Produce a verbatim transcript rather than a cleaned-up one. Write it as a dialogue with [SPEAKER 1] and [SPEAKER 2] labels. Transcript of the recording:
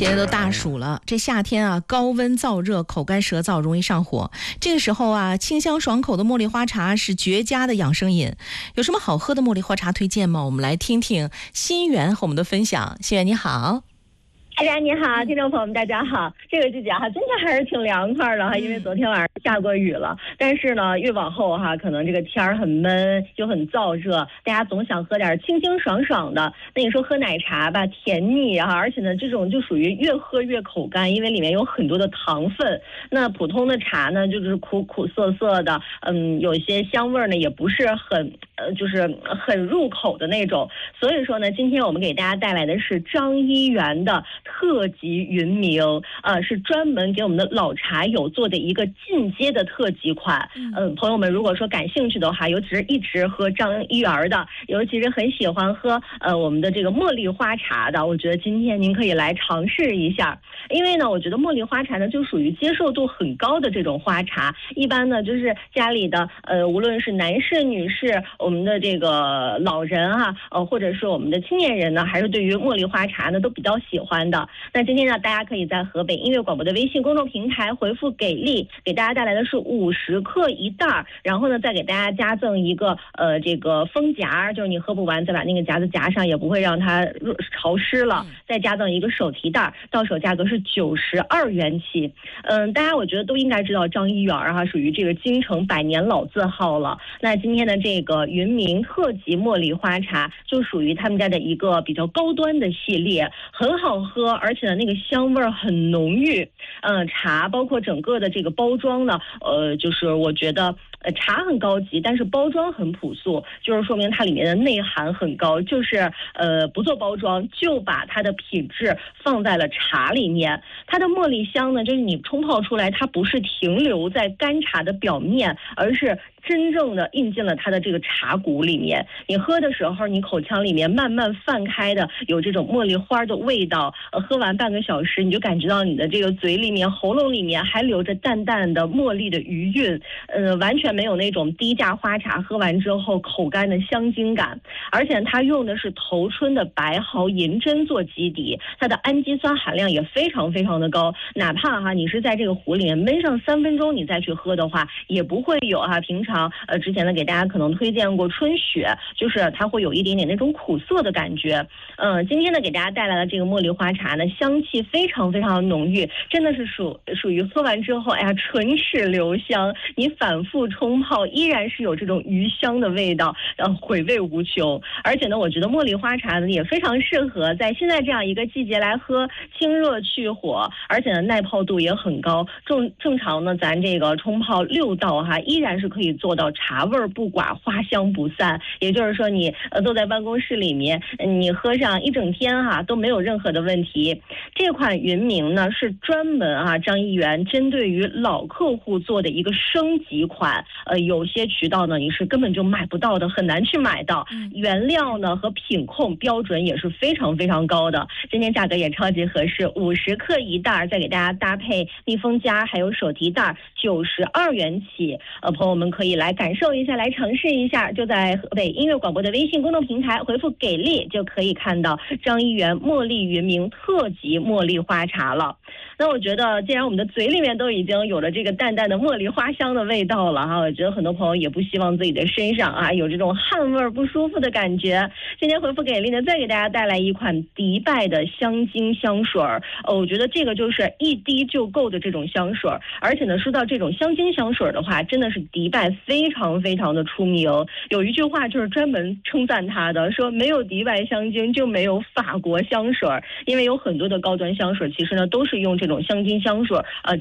[SPEAKER 1] 现在都大暑了，这夏天啊，高温燥热，口干舌燥，容易上火。这个时候啊，清香爽口的茉莉花茶是绝佳的养生饮。有什么好喝的茉莉花茶推荐吗？我们来听听心源和我们的分享。心源你好。
[SPEAKER 2] 大家你好，听众朋友们大家好。这个季节哈，今天还是挺凉快的哈，因为昨天晚上下过雨了。但是呢，越往后哈，可能这个天儿很闷，就很燥热，大家总想喝点清清爽爽的。那你说喝奶茶吧，甜腻哈，而且呢，这种就属于越喝越口干，因为里面有很多的糖分。那普通的茶呢，就是苦苦涩涩的，嗯，有一些香味呢，也不是很呃，就是很入口的那种。所以说呢，今天我们给大家带来的是张一元的特级云茗，呃，是专门给我们的老茶友做的一个进阶的特级款。嗯、呃，朋友们如果说感兴趣的话，尤其是一直喝张一元的，尤其是很喜欢喝呃我们的这个茉莉花茶的，我觉得今天您可以来尝试一下。因为呢，我觉得茉莉花茶呢就属于接受度很高的这种花茶，一般呢就是家里的呃无论是男士女士，我们的这个老人啊，呃或者是我们的青年人呢，还是对于茉莉花茶呢都比较喜欢的。那今天呢，大家可以在河北音乐广播的微信公众平台回复给力，给大家带来的是五十克一袋，然后呢再给大家加赠一个呃这个封夹，就是你喝不完再把那个夹子夹上，也不会让它潮湿了，再加赠一个手提袋，到手价格是九十二元起。嗯，大家我觉得都应该知道张一元哈，属于这个京城百年老字号了。那今天的这个云茗特级茉莉花茶就属于他们家的一个比较高端的系列，很好喝，而且呢那个香味很浓郁。嗯，茶包括整个的这个包装呢，呃，就是我觉得呃茶很高级，但是包装很朴素，就是说明它里面的内涵很高，就是呃不做包装，就把它的品质放在了茶里面。它的茉莉香呢，就是你冲泡出来，它不是停留在干茶的表面，而是真正的印进了它的这个茶骨里面。你喝的时候，你口腔里面慢慢泛开的有这种茉莉花的味道，呃，喝完半个小时，你就感觉到你的这个嘴里面、喉咙里面还留着淡淡的茉莉的余韵，呃，完全没有那种低价花茶喝完之后口干的香精感。而且它用的是头春的白毫银针做基底，它的氨基酸含量也非常非常的高，哪怕哈你是在这个壶里面焖上三分钟，你再去喝的话，也不会有哈平常呃之前呢给大家可能推荐过春雪，就是它会有一点点那种苦涩的感觉。嗯、呃，今天呢给大家带来的这个茉莉花茶呢，香气非常非常浓郁，真的是属属于喝完之后，哎呀唇齿留香，你反复冲泡依然是有这种余香的味道，然后回味无穷。而且呢，我觉得茉莉花茶呢也非常适合在现在这样一个季节来喝，清热去火，而且呢耐泡度也很高。正正常呢，咱这个冲泡六道哈，依然是可以做到茶味不寡，花香不散。也就是说你，你呃坐在办公室里面，你喝上一整天哈、啊、都没有任何的问题。这款云茗呢是专门啊张一元针对于老客户做的一个升级款，呃有些渠道呢你是根本就买不到的，很难去买到。原料呢和品控标准也是非常非常高的，今天价格也超级合适，五十克一袋，再给大家搭配密封夹还有手提袋，九十二元起。呃，朋友们可以来感受一下，来尝试一下，就在河北音乐广播的微信公众平台回复给力，就可以看到张一元茉莉云茗特级茉莉花茶了。那我觉得既然我们的嘴里面都已经有了这个淡淡的茉莉花香的味道了哈，我觉得很多朋友也不希望自己的身上啊有这种汗味不舒服的感觉。今天回复给力呢，再给大家带来一款迪拜的香精香水儿，呃，我觉得这个就是一滴就够的这种香水，而且呢，说到这种香精香水的话，真的是迪拜非常非常的出名。有一句话就是专门称赞它的，说没有迪拜香精就没有法国香水，因为有很多的高端香水其实呢都是用这种香精香水呃